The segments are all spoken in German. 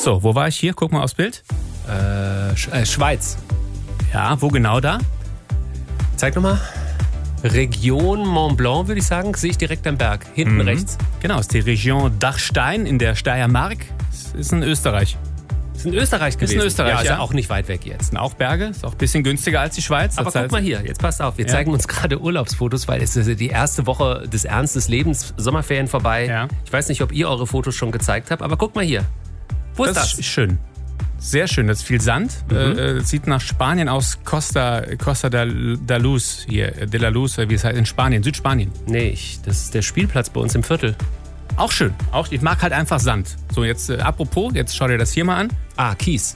So, wo war ich hier? Guck mal aufs Bild. Schweiz. Ja, wo genau da? Zeig nochmal. Region Mont Blanc, würde ich sagen, sehe ich direkt am Berg. Hinten rechts. Genau, ist die Region Dachstein in der Steiermark. Das ist in Österreich. Ist in Österreich gewesen. Ist in Österreich, ja. Ist ja. auch nicht weit weg jetzt. Sind auch Berge, ist auch ein bisschen günstiger als die Schweiz. Aber guck mal hier, jetzt passt auf, wir zeigen uns gerade Urlaubsfotos, weil es ist die erste Woche des Ernst des Lebens, Sommerferien vorbei. Ja. Ich weiß nicht, ob ihr eure Fotos schon gezeigt habt, aber guck mal hier. Wo ist das? Ist schön. Sehr schön, das ist viel Sand. Sieht nach Spanien aus, Costa de Luz, hier, de la Luz, wie es heißt, in Spanien, Südspanien. Nee, das ist der Spielplatz bei uns im Viertel. Auch schön. Ich mag halt einfach Sand. So, jetzt apropos, jetzt schau dir das hier mal an. Ah, Kies.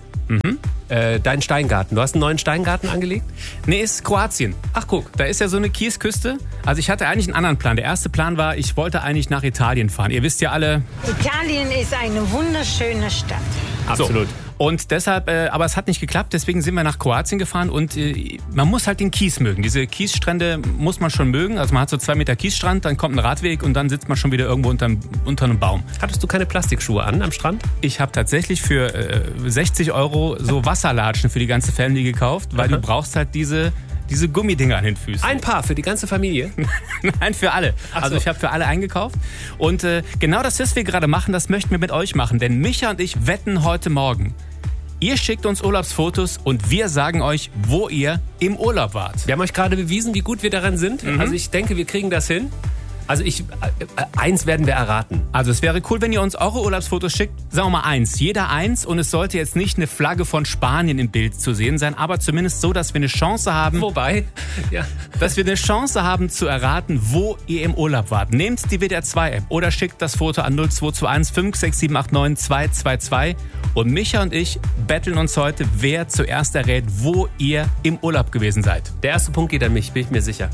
Dein Steingarten. Du hast einen neuen Steingarten angelegt? Nee, ist Kroatien. Ach guck, da ist ja so eine Kiesküste. Also ich hatte eigentlich einen anderen Plan. Der erste Plan war, ich wollte eigentlich nach Italien fahren. Ihr wisst ja alle... Italien ist eine wunderschöne Stadt. Absolut. So. Und deshalb, aber es hat nicht geklappt, deswegen sind wir nach Kroatien gefahren und man muss halt den Kies mögen. Diese Kiesstrände muss man schon mögen. Also man hat so 2 Meter Kiesstrand, dann kommt ein Radweg und dann sitzt man schon wieder irgendwo unter einem Baum. Hattest du keine Plastikschuhe an am Strand? Ich habe tatsächlich für 60 € so Wasserlatschen für die ganze Family gekauft, weil du brauchst halt diese Gummidinger an den Füßen. Ein Paar für die ganze Familie? Nein, für alle. Ach so. Also ich habe für alle eingekauft. Und genau das, was wir gerade machen, das möchten wir mit euch machen. Denn Micha und ich wetten heute Morgen. Ihr schickt uns Urlaubsfotos und wir sagen euch, wo ihr im Urlaub wart. Wir haben euch gerade bewiesen, wie gut wir daran sind. Also ich denke, wir kriegen das hin. Also eins werden wir erraten. Also es wäre cool, wenn ihr uns eure Urlaubsfotos schickt. Sagen wir mal 1. Jeder 1. Und es sollte jetzt nicht eine Flagge von Spanien im Bild zu sehen sein, aber zumindest so, dass wir eine Chance haben. Wobei, ja. Dass wir eine Chance haben zu erraten, wo ihr im Urlaub wart. Nehmt die WDR 2 App oder schickt das Foto an 0221 56789 222. Und Micha und ich betteln uns heute, wer zuerst errät, wo ihr im Urlaub gewesen seid. Der erste Punkt geht an mich, bin ich mir sicher.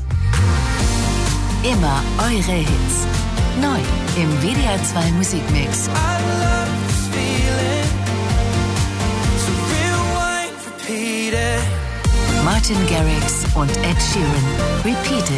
Immer eure Hits. Neu im WDR 2 Musikmix. Martin Garrix und Ed Sheeran. Repeated.